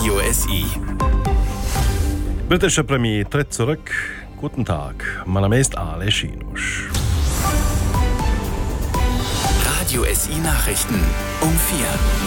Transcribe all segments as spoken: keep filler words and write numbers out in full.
Radio S I. Britischer Premier tritt zurück. Guten Tag, mein Name ist Ale Schinusch. Radio S I Nachrichten um vier.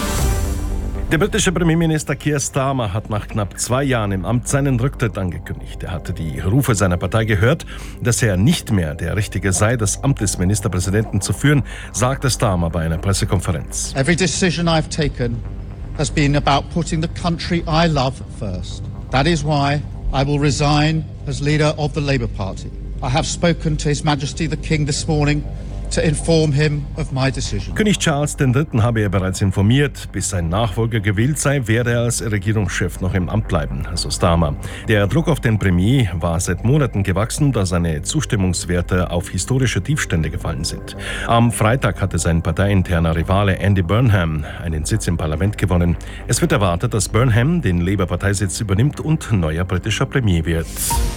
Der britische Premierminister Keir Starmer hat nach knapp zwei Jahren im Amt seinen Rücktritt angekündigt. Er hatte die Rufe seiner Partei gehört, dass er nicht mehr der Richtige sei, das Amt des Ministerpräsidenten zu führen, sagte Starmer bei einer Pressekonferenz. Every decision I've taken has been about putting the country I love first. That is why I will resign as leader of the Labour Party. I have spoken to His Majesty the King this morning to inform him of my decision. König Charles der Dritte habe er bereits informiert, bis sein Nachfolger gewählt sei, werde er als Regierungschef noch im Amt bleiben, also Starmer. Der Druck auf den Premier war seit Monaten gewachsen, da seine Zustimmungswerte auf historische Tiefstände gefallen sind. Am Freitag hatte sein parteiinterner Rivale Andy Burnham einen Sitz im Parlament gewonnen. Es wird erwartet, dass Burnham den Labour-Parteisitz übernimmt und neuer britischer Premier wird.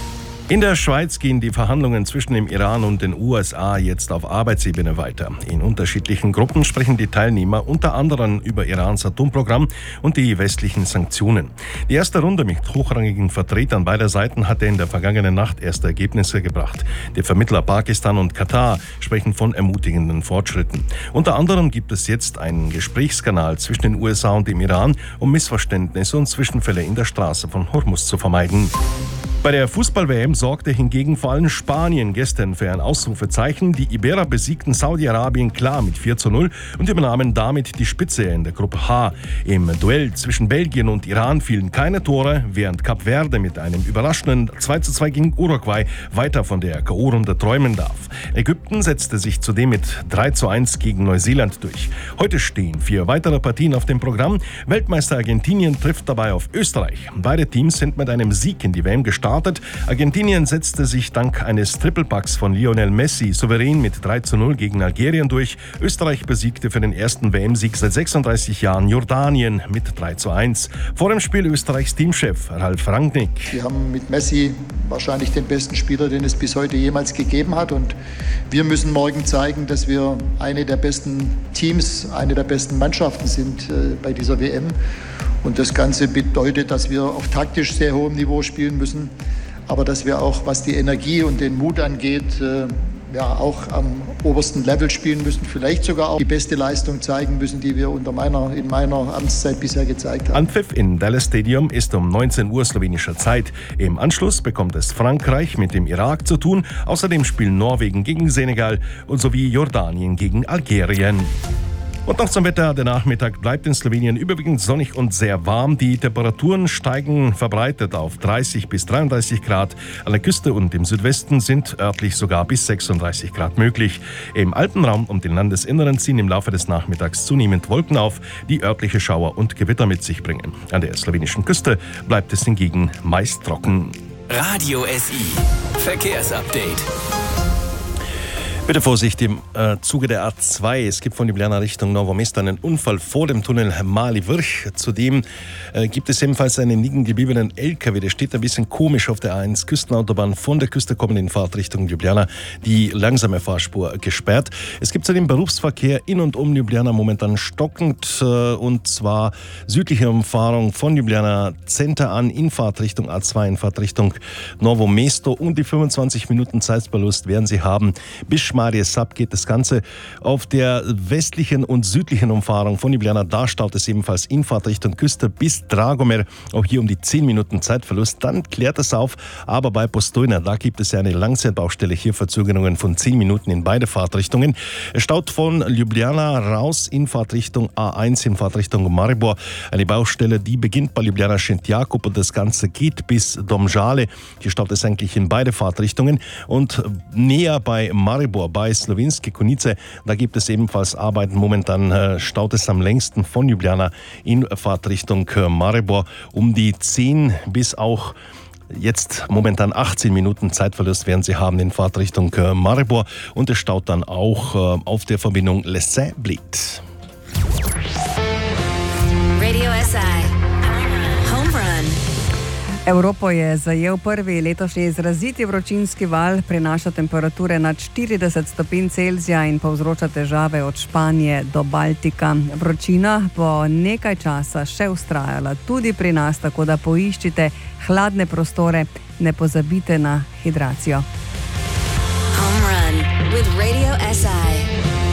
In der Schweiz gehen die Verhandlungen zwischen dem Iran und den U S A jetzt auf Arbeitsebene weiter. In unterschiedlichen Gruppen sprechen die Teilnehmer unter anderem über Irans Atomprogramm und die westlichen Sanktionen. Die erste Runde mit hochrangigen Vertretern beider Seiten hatte in der vergangenen Nacht erste Ergebnisse gebracht. Die Vermittler Pakistan und Katar sprechen von ermutigenden Fortschritten. Unter anderem gibt es jetzt einen Gesprächskanal zwischen den U S A und dem Iran, um Missverständnisse und Zwischenfälle in der Straße von Hormuz zu vermeiden. Bei der Fußball-W M sorgte hingegen vor allem Spanien gestern für ein Ausrufezeichen. Die Iberer besiegten Saudi-Arabien klar mit vier zu null und übernahmen damit die Spitze in der Gruppe H. Im Duell zwischen Belgien und Iran fielen keine Tore, während Kap Verde mit einem überraschenden zwei zu zwei gegen Uruguay weiter von der K O-Runde träumen darf. Ägypten setzte sich zudem mit drei zu eins gegen Neuseeland durch. Heute stehen vier weitere Partien auf dem Programm. Weltmeister Argentinien trifft dabei auf Österreich. Beide Teams sind mit einem Sieg in die W M gestartet. Argentinien setzte sich dank eines Trippelpacks von Lionel Messi souverän mit drei zu null gegen Algerien durch. Österreich besiegte für den ersten W M-Sieg seit sechsunddreißig Jahren Jordanien mit drei zu eins. Vor dem Spiel Österreichs Teamchef Ralf Rangnick. Wir haben mit Messi wahrscheinlich den besten Spieler, den es bis heute jemals gegeben hat. Und wir müssen morgen zeigen, dass wir eine der besten Teams, eine der besten Mannschaften sind äh, bei dieser W M. Und das Ganze bedeutet, dass wir auf taktisch sehr hohem Niveau spielen müssen, aber dass wir auch, was die Energie und den Mut angeht, äh, ja, auch am obersten Level spielen müssen, vielleicht sogar auch die beste Leistung zeigen müssen, die wir unter meiner, in meiner Amtszeit bisher gezeigt haben. Anpfiff in Dallas Stadium ist um neunzehn Uhr slowenischer Zeit. Im Anschluss bekommt es Frankreich mit dem Irak zu tun. Außerdem spielen Norwegen gegen Senegal und sowie Jordanien gegen Algerien. Und noch zum Wetter. Der Nachmittag bleibt in Slowenien überwiegend sonnig und sehr warm. Die Temperaturen steigen verbreitet auf dreißig bis dreiunddreißig Grad. An der Küste und im Südwesten sind örtlich sogar bis sechsunddreißig Grad möglich. Im Alpenraum und im Landesinneren ziehen im Laufe des Nachmittags zunehmend Wolken auf, die örtliche Schauer und Gewitter mit sich bringen. An der slowenischen Küste bleibt es hingegen meist trocken. Radio S I Verkehrsupdate. Bitte Vorsicht im äh, Zuge der A zwei. Es gibt von Ljubljana Richtung Novo Mesto einen Unfall vor dem Tunnel Mali Vrch. Zudem äh, gibt es ebenfalls einen liegen gebliebenen L K W. Der steht ein bisschen komisch auf der A eins Küstenautobahn. Von der Küste kommen in Fahrtrichtung Ljubljana die langsame Fahrspur gesperrt. Es gibt zudem Berufsverkehr in und um Ljubljana momentan stockend. Äh, und zwar südliche Umfahrung von Ljubljana Center an in Fahrtrichtung A zwei, in Fahrtrichtung Novo Mesto. Und die fünfundzwanzig Minuten Zeitverlust werden Sie haben bis Maria Sab geht das Ganze. Auf der westlichen und südlichen Umfahrung von Ljubljana, da staut es ebenfalls in Fahrtrichtung Küste bis Dragomir. Auch hier um die zehn Minuten Zeitverlust. Dann klärt es auf. Aber bei Postojna, da gibt es ja eine Langzeitbaustelle. Hier Verzögerungen von zehn Minuten in beide Fahrtrichtungen. Es staut von Ljubljana raus in Fahrtrichtung A eins, in Fahrtrichtung Maribor. Eine Baustelle, die beginnt bei Ljubljana Šentjakub und das Ganze geht bis Domžale. Hier staut es eigentlich in beide Fahrtrichtungen. Und näher bei Maribor, bei Slovenske Konjice, da gibt es ebenfalls Arbeiten. Momentan äh, staut es am längsten von Ljubljana in Fahrtrichtung äh, Maribor um die zehn bis auch jetzt momentan achtzehn Minuten Zeitverlust werden Sie haben in Fahrtrichtung äh, Maribor und es staut dann auch äh, auf der Verbindung Les Saints-Blit. Radio S I Home Run. Evropo je zajel prvi letošnji izraziti vročinski val, prinaša temperature nad štirideset stopinj Celzija in povzroča težave od Španije do Baltika. Vročina bo nekaj časa še vztrajala tudi pri nas, tako da poiščite hladne prostore, ne pozabite na hidracijo. Home Run with Radio S I.